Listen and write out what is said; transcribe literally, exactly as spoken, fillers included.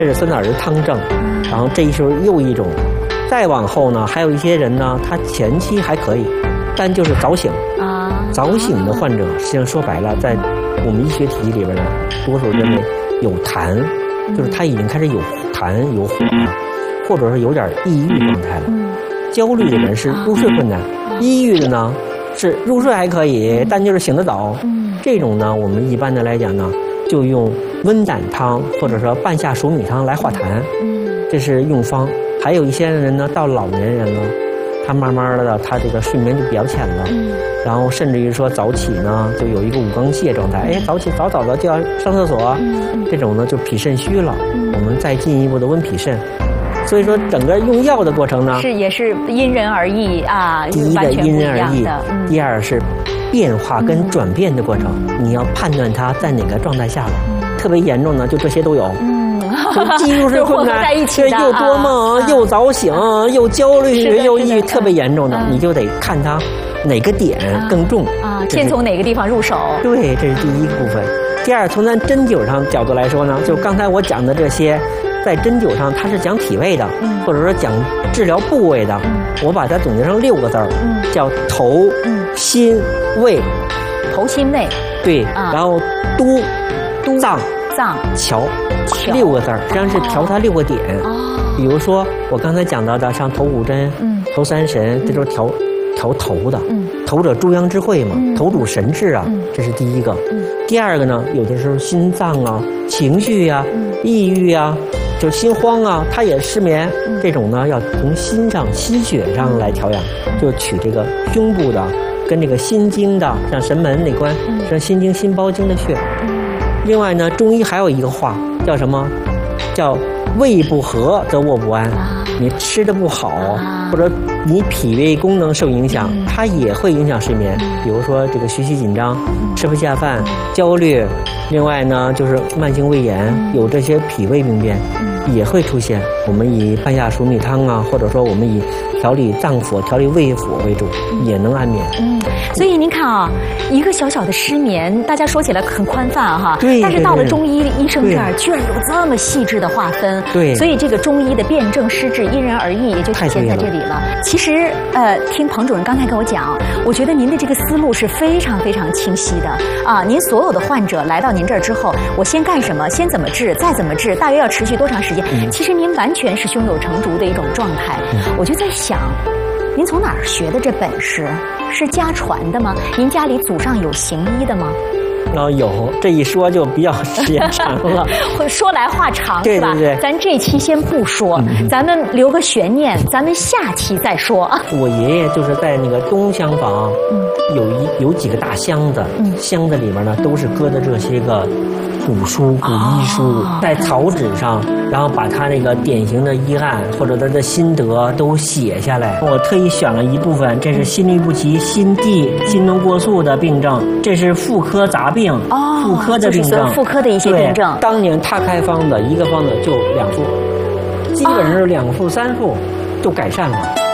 这是酸枣仁汤症，然后这一时候又一种，再往后呢，还有一些人呢，他前期还可以，但就是早醒啊，早醒的患者，实际上说白了，在我们医学体系里边呢，多数认为有痰，就是他已经开始有痰有火了，或者是有点抑郁状态了。焦虑的人是入睡困难，抑郁的呢是入睡还可以，但就是醒得早。这种呢，我们一般的来讲呢，就用温胆汤或者说半夏熟米汤来化痰，这是用方。还有一些人呢，到老年人了，他慢慢的他这个睡眠就比较浅了，然后甚至于说早起呢，就有一个五刚泻状态，哎，早起早早的就要上厕所，这种呢就脾肾虚了，我们再进一步的温脾肾。所以说，整个用药的过程呢， 是也是因人而异啊。 第一个因人而异，嗯、第二是变化跟转变的过程，嗯、你要判断它在哪个状态下了。嗯、特别严重的就这些都有。嗯，记入睡困难，这又多梦，啊、又早醒，啊、又焦虑，又抑郁，特别严重的，嗯、你就得看它哪个点更重啊，先从哪个地方入手。 对，这是第一个部分。第二，从咱针灸上角度来说呢，就刚才我讲的这些。在针灸上，它是讲体位的，嗯、或者说讲治疗部位的。嗯、我把它总结成六个字儿，嗯、叫头、嗯、心、胃。 头、心、胃。 对，啊、然后督、 督、 脏、 脏、 调，六个字儿，实际上是调它六个点。哦。比如说我刚才讲到的，像头五针、嗯、头三神，这都是调调头的。嗯。头者诸阳之会嘛，嗯、头主神志啊，嗯、这是第一个。嗯。第二个呢，有的时候心脏啊、情绪呀、啊、嗯、抑郁啊。就是心慌啊，他也失眠，嗯、这种呢要从心上、心血上来调养，就取这个胸部的跟这个心经的，像神门那关，嗯、像心经、心包经的穴。嗯、另外呢，中医还有一个话叫什么？叫胃不和则卧不安。啊、你吃的不好，啊、或者你脾胃功能受影响，嗯、它也会影响睡眠。嗯、比如说这个学习紧张、嗯、吃不下饭、焦虑。另外呢，就是慢性胃炎，嗯、有这些脾胃病变，嗯、也会出现。我们以半夏熟米汤啊，或者说我们以调理脏腑、调理胃腑为主，嗯、也能安眠。嗯， 所以您看啊，一个小小的失眠，大家说起来很宽泛哈， 对， 但是到了中医医生这儿，居然有这么细致的划分。 对， 所以这个中医的辨证施治因人而异，也就体现在这里了。其实，呃，听彭主任刚才跟我讲，我觉得您的这个思路是非常非常清晰的啊。您所有的患者来到您这儿之后，我先干什么，先怎么治，再怎么治，大约要持续多长时间？嗯、其实您完全是胸有成竹的一种状态。嗯、我就在想，您从哪儿学的这本事？是家传的吗？您家里祖上有行医的吗？ 哦，有，这一说就比较时间长了， 说来话长是吧？ 对对对， 咱这期先不说，嗯、咱们留个悬念，咱们下期再说。 我爷爷就是在那个东厢房，嗯、有一有几个大箱子，嗯、箱子里面呢都是搁的这些个古书、古医书，哦、在草纸上，然后把他那个典型的医案或者他的心得都写下来。我特意选了一部分，这是心律不齐、心悸、心动过速的病症，这是妇科杂病，哦、妇科的病症， 妇科的一些病症。 当年他开方子，一个方子就两副，基本上是两副、三副就改善了。